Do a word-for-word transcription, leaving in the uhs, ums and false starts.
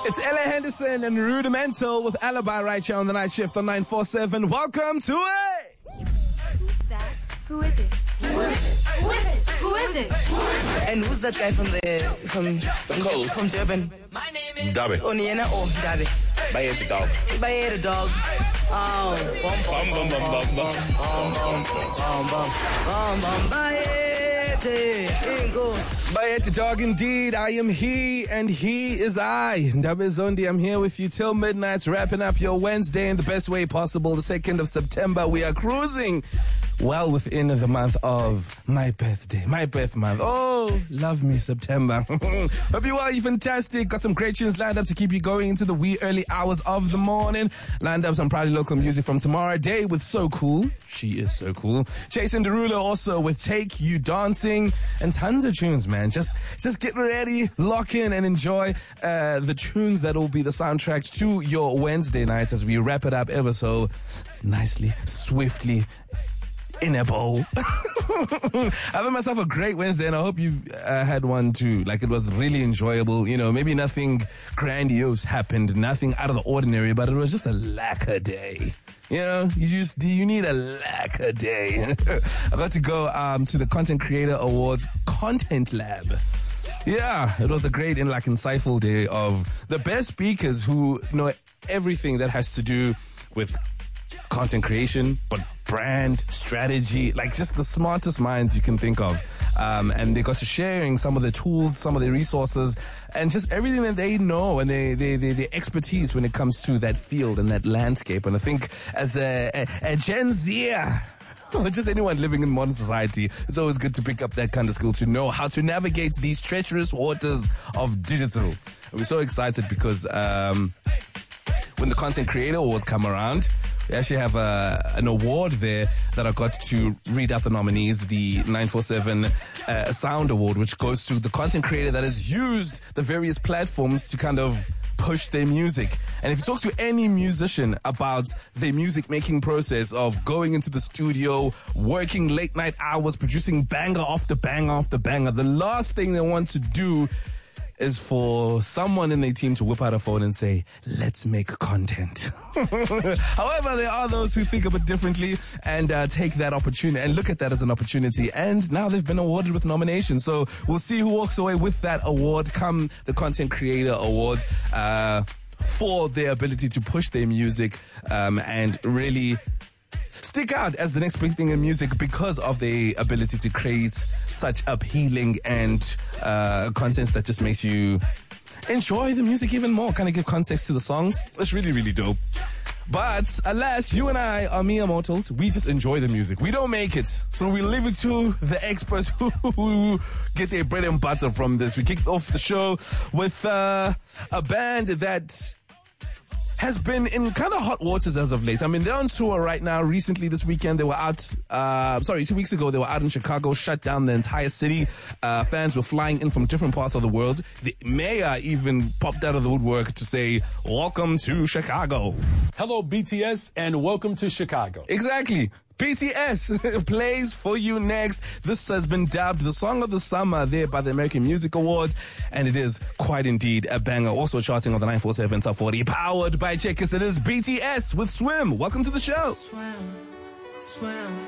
It's Ella Henderson and Rudimental with Alibi right here on the night shift on nine four seven. Welcome to it! Who's that? Who is it? Who is it? Who is it? Who is it? And who's that guy from the from the coast? From Durban? My name is Dabe. Oniena or Dabe? Baye the dog. Baye the dog. Oh, bum bum bum bum bum bum bum bum bum bum bum Baye the Ingos. Bayette Dog indeed, I am he and he is I. Ndabe Zondi, I'm here with you till midnight, wrapping up your Wednesday in the best way possible. The second of September, we are cruising well within the month of my birthday, my birth month. Oh, love me, September. Hope you are fantastic. Got some great tunes lined up to keep you going into the wee early hours of the morning. Lined up some proudly local music from tomorrow day with So Cool. She is so cool. Jason Derulo also with Take You Dancing and tons of tunes, man. Just, just get ready, lock in and enjoy, uh, the tunes that will be the soundtracks to your Wednesday nights as we wrap it up ever so nicely, swiftly, in a bowl. Having myself a great Wednesday, and I hope you've uh, had one too. Like, it was really enjoyable. You know, maybe nothing grandiose happened, nothing out of the ordinary, but it was just a lacquer day. You know, you just, do you need a lacquer day? I got to go um, to the Content Creator Awards Content Lab. Yeah, it was a great and like insightful day of the best speakers who know everything that has to do with content creation, but brand, strategy, like just the smartest minds you can think of. Um, and they got to sharing some of the tools, some of the resources, and just everything that they know and they, they, they, their expertise when it comes to that field and that landscape. And I think as a, a, a Gen Zer, or just anyone living in modern society, it's always good to pick up that kind of skill to know how to navigate these treacherous waters of digital. And we're so excited because um, when the Content Creator Awards come around, we actually have a, an award there that I got to read out the nominees, the nine four seven uh, Sound Award, which goes to the content creator that has used the various platforms to kind of push their music. And if you talk to any musician about their music making process of going into the studio, working late night hours, producing banger after banger after banger, the last thing they want to do is for someone in their team to whip out a phone and say, let's make content. However, there are those who think a bit differently and uh, take that opportunity and look at that as an opportunity. And now they've been awarded with nominations. So we'll see who walks away with that award come the Content Creator Awards uh, for their ability to push their music um, and really stick out as the next big thing in music because of the ability to create such appealing and uh, content that just makes you enjoy the music even more, kind of give context to the songs. It's really, really dope. But alas, you and I are mere mortals. We just enjoy the music. We don't make it. So we leave it to the experts who get their bread and butter from this. We kicked off the show with uh, a band that has been in kind of hot waters as of late. I mean, they're on tour right now. Recently, this weekend, they were out, uh, sorry, two weeks ago, they were out in Chicago, shut down the entire city. Uh, fans were flying in from different parts of the world. The mayor even popped out of the woodwork to say, welcome to Chicago. Hello, B T S, and welcome to Chicago. Exactly. B T S plays for you next. This has been dubbed the Song of the Summer there by the American Music Awards, and it is quite indeed a banger. Also charting on the nine four seven Top forty, powered by Checkers. It is B T S with Swim. Welcome to the show. Swim, swim.